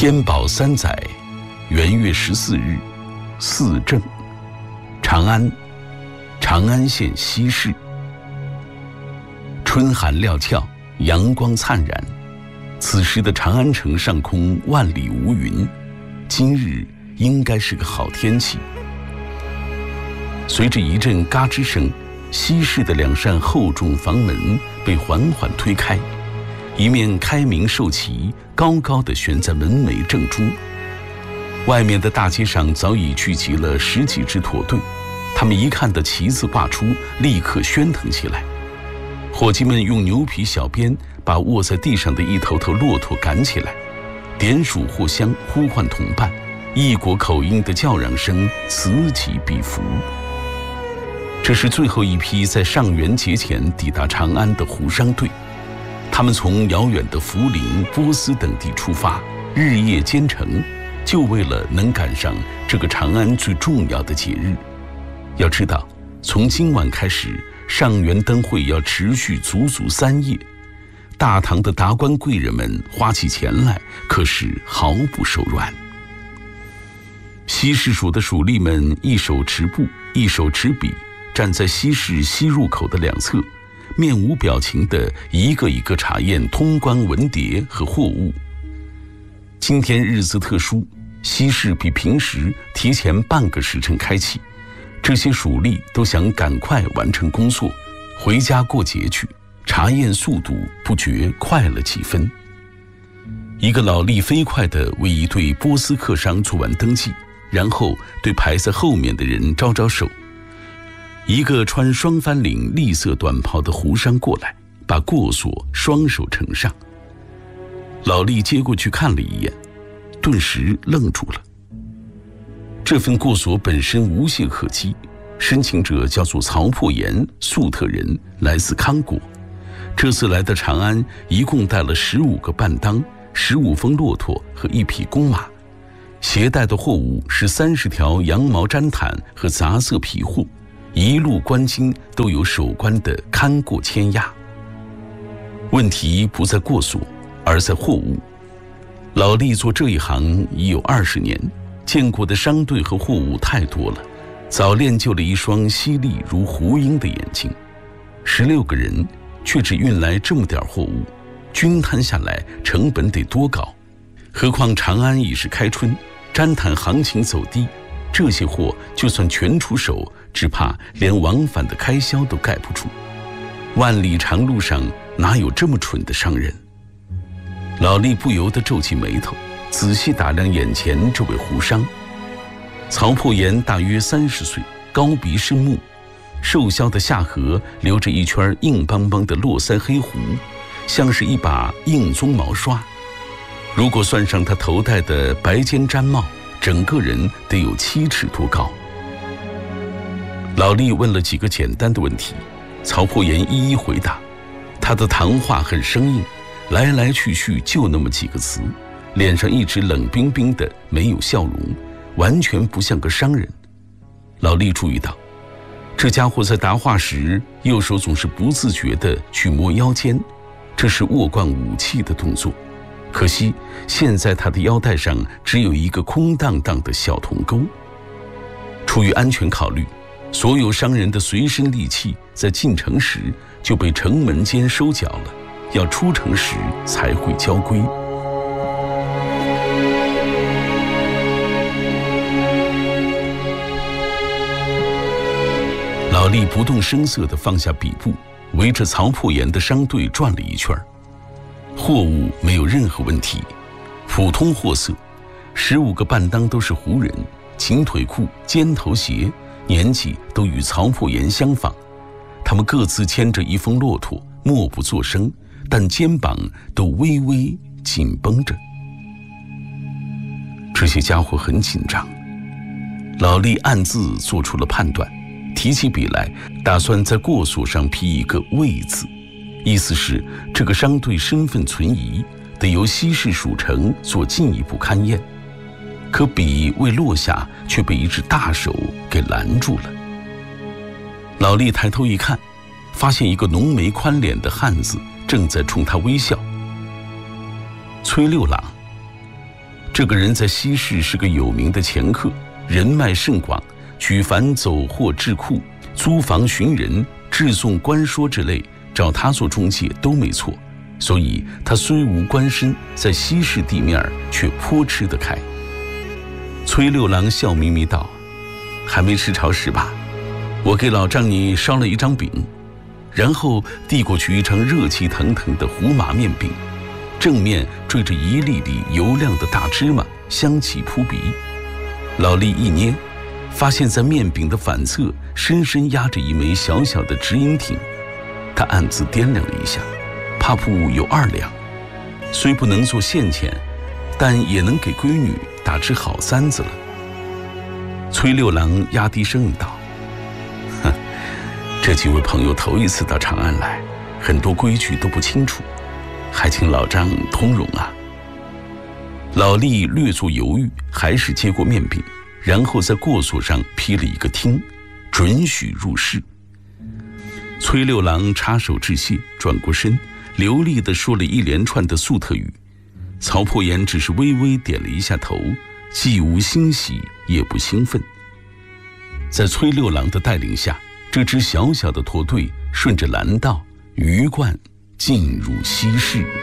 天宝3载，元月14日，巳正，长安，长安县西市。春寒料峭，阳光灿然。此时的长安城上空万里无云，今日应该是个好天气。随着一阵嘎吱声，西市的2扇厚重房门被缓缓推开，一面开明寿旗高高地悬在门楣正中。外面的大街上早已聚集了10几支驼队，他们一看到旗子挂出，立刻喧腾起来。伙计们用牛皮小鞭把卧在地上的一头头骆驼赶起来，点数货箱，呼唤同伴，异国口音的叫嚷声此起彼伏。这是最后一批在上元节前抵达长安的胡商队，他们从遥远的涪陵、波斯等地出发，日夜兼程，就为了能赶上这个长安最重要的节日。要知道，从今晚开始，上元灯会要持续足足3夜，大唐的达官贵人们花起钱来可是毫不手软。西市署的属吏们一手持布，一手持笔，站在西市西入口的2侧，面无表情地一个一个查验通关文牒和货物。今天日子特殊，西市比平时提前半个时辰开启，这些属吏都想赶快完成工作，回家过节去，查验速度不觉快了几分。一个老吏飞快地为一对波斯客商做完登记，然后对排在后面的人招招手。一个穿双翻领栗色短袍的胡商过来，把过锁双手呈上。老吏接过去看了一眼，顿时愣住了。这份过锁本身无懈可击，申请者叫做曹破岩，粟特人，来自康国。这次来的长安，一共带了15个伴当、15峰骆驼和1匹公马，携带的货物是30条羊毛毡毯和杂色皮货，一路关津都有守关的看过签押。问题不在过锁，而在货物。老吏做这一行已有20年，见过的商队和货物太多了，早练就了一双犀利如狐鹰的眼睛。16个人却只运来这么点货物，均摊下来成本得多高？何况长安已是开春，毡毯行情走低，这些货就算全出手，只怕连往返的开销都盖不住。万里长路上哪有这么蠢的商人？老吏不由得皱起眉头，仔细打量眼前这位胡商。曹破岩大约30岁，高鼻深目，瘦削的下颌留着一圈硬邦邦的络腮黑胡，像是一把硬鬃毛刷。如果算上他头戴的白尖毡帽，整个人得有7尺多高。老吏问了几个简单的问题，曹破岩一一回答。他的谈话很生硬，来来去去就那么几个词，脸上一直冷冰冰的，没有笑容，完全不像个商人。老吏注意到，这家伙在答话时，右手总是不自觉地去摸腰间，这是握惯武器的动作。可惜现在他的腰带上只有一个空荡荡的小铜钩。出于安全考虑，所有商人的随身利器在进城时就被城门间收缴了，要出城时才会交归。老吏不动声色地放下笔簿，围着曹破岩的商队转了一圈。货物没有任何问题，普通货色，15个伴当都是胡人，紧腿裤、尖头鞋，年纪都与曹破岩相仿。他们各自牵着一峰骆驼，默不作声，但肩膀都微微紧绷着。这些家伙很紧张。老吏暗自做出了判断，提起笔来，打算在过锁上批一个“魏”字，意思是这个商队身份存疑，得由西市署城做进一步勘验。可笔未落下，却被一只大手给拦住了。老吏抬头一看，发现一个浓眉宽脸的汉子正在冲他微笑。崔六郎， 这个人在西市是个有名的掮客，人脉甚广，举凡走货置库、租房寻人、致送官说之类，找他做中介都没错。所以他虽无官身，在西市地面却颇吃得开。崔六郎笑眯眯道：“还没吃着时吧？我给老丈你烧了一张饼。”然后递过去一张热气腾腾的胡麻面饼，正面缀着一粒粒油亮的大芝麻，香气扑鼻。老李一捏，发现在面饼的反侧深深压着一枚小小的直银挺。他暗自掂量了一下，怕不有2两，虽不能做现钱，但也能给闺女打只好3子了。崔六郎压低声音道：“这几位朋友头一次到长安来，很多规矩都不清楚，还请老张通融啊。”老李略作犹豫，还是接过面饼，然后在过锁上批了一个听，准许入室。崔六郎插手致谢，转过身，流利地说了一连串的粟特语。曹破岩只是微微点了一下头，既无欣喜，也不兴奋。在崔六郎的带领下，这支小小的驼队顺着蓝道鱼贯进入西市。